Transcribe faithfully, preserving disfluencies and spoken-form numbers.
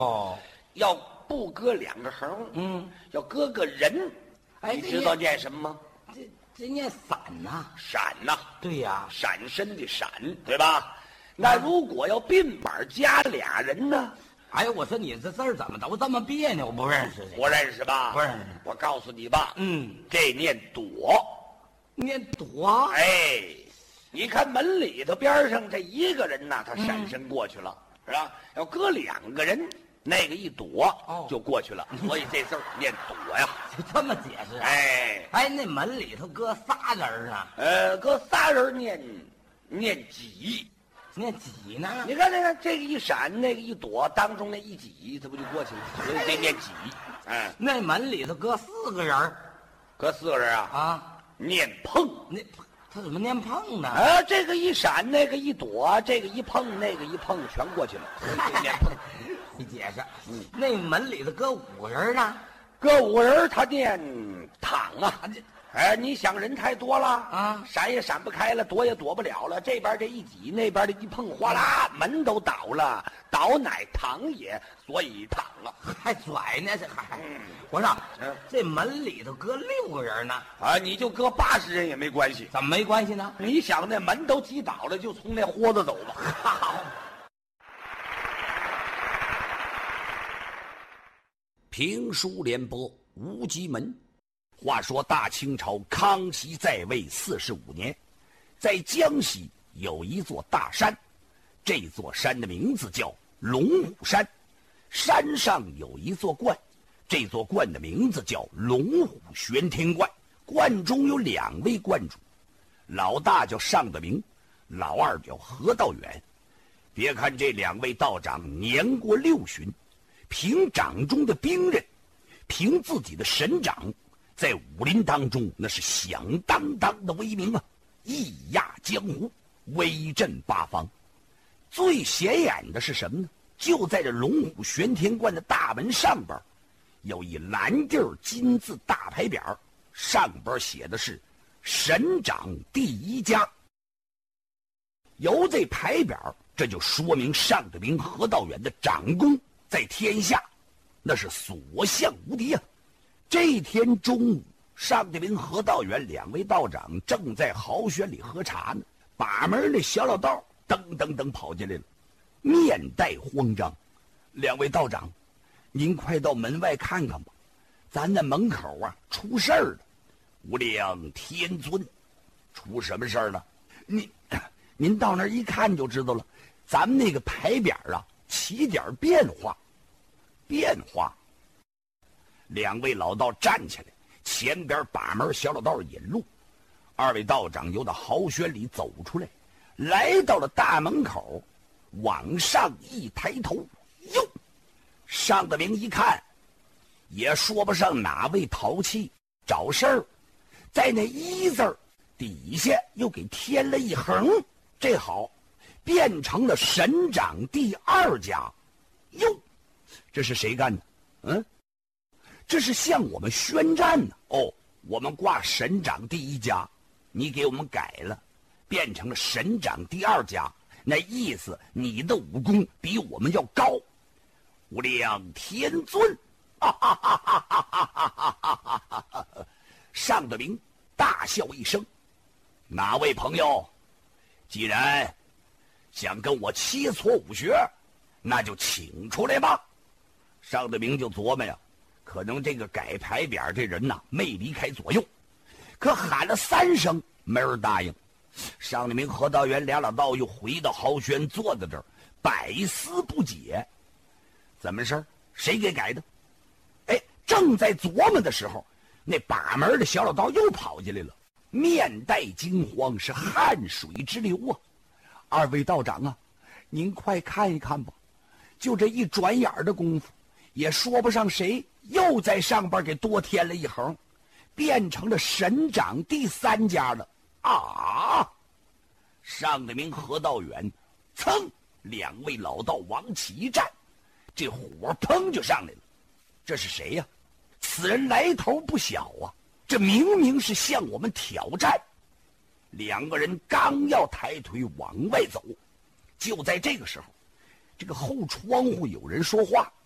哦， 要不搁两个横， 嗯， 要搁个人。 哎， 你知道念什么吗？ 这这念散呐、 闪呐、 对呀、 闪身的闪，对吧？那如果要鬓板加俩人呢？ 哎呀，我说你这字儿怎么都这么别扭？我不认识这不认识吧？ 不认识。 我告诉你吧， 嗯， 这念躲。 念躲。 哎，你看门里头边上这一个人呐，他闪身过去了，是吧？要搁两个人，那个一躲哦就过去了，所以这字儿念躲呀。 就这么解释、啊？ 哎哎，那门里头搁仨人呢， 呃，搁仨人念念挤。 念几呢？ 你看，那个这个一闪，那个一躲，当中那一挤，这不就过去了？所以这念挤。哎， 那门里头搁四个人儿搁四个人啊， 啊， 念碰。 那他怎么念碰呢？ 啊，这个一闪，那个一躲，这个一碰，那个一碰，全过去了。这念碰。 你解释。嗯，那门里头搁五个人呢， 搁五个人，他念躺啊。 啊这哎，你想人太多了啊， 闪也闪不开了，躲也躲不了了。这边这一挤，那边这一碰，哗啦，门都倒了，倒乃躺也，所以躺了。 还拽呢，这还。 嗯我说， 嗯这门里头搁六个人呢， 啊，你就搁八十人也没关系。 怎么没关系呢？ 你想那门都挤倒了，就从那豁子走吧。 好， 评书联播无极门。话说大清朝康熙在位四十五年，在江西有一座大山，这座山的名字叫龙虎山，山上有一座观，这座观的名字叫龙虎玄天观，观中有两位观主，老大叫尚德明，老二叫何道远。别看这两位道长年过六旬，凭掌中的兵刃，凭自己的神掌，在武林当中那是响当当的威名啊，义压江湖，威震八方。最显眼的是什么呢？就在这龙虎玄天观的大门上边，有一蓝地儿金字大牌匾，上边写的是神掌第一家。由这牌匾，这就说明尚德明、何道远的掌功在天下那是所向无敌啊。这天中午，尚德明、何道远两位道长正在豪轩里喝茶呢，把门的小老道噔噔噔跑进来了，面带慌张。两位道长，您快到门外看看吧，咱那门口啊出事儿了。无量天尊，出什么事儿了？您您到那儿一看就知道了，咱们那个牌匾啊起点变化。变化。两位老道站起来，前边把门小老道引路，二位道长由到豪轩里走出来，来到了大门口，往上一抬头，哟，尚德明一看，也说不上哪位淘气找事儿，在那一字儿底下又给添了一横，这好，变成了神掌第二家。哟，这是谁干的？嗯，这是向我们宣战呢。哦，我们挂神掌第一家，你给我们改了，变成了神掌第二家，那意思你的武功比我们要高。无量天尊！哈哈哈哈哈哈哈哈哈！尚德明大笑一声：“哪位朋友，既然想跟我切磋武学，那就请出来吧。”尚德明就琢磨呀，可能这个改牌匾这人呐没离开左右，可喊了三声没人答应。尚德明、何道元俩老道又回到豪轩，坐在这儿百思不解，怎么事儿？谁给改的？哎，正在琢磨的时候，那把门的小老道又跑进来了，面带惊慌，是汗水直流啊！二位道长啊，您快看一看吧，就这一转眼的功夫，也说不上谁又在上边给多添了一横，变成了神掌第三家了啊！尚德明、何道远，噌，两位老道往起一站，这火砰就上来了。这是谁呀？此人来头不小啊！这明明是向我们挑战。两个人刚要抬腿往外走，就在这个时候，这个后窗户有人说话。